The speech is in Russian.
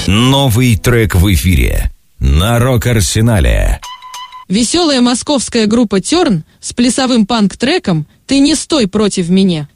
Новый трек в эфире на Рок-Арсенале. Веселая московская группа Терн с плясовым панк-треком «Ты не стой против меня».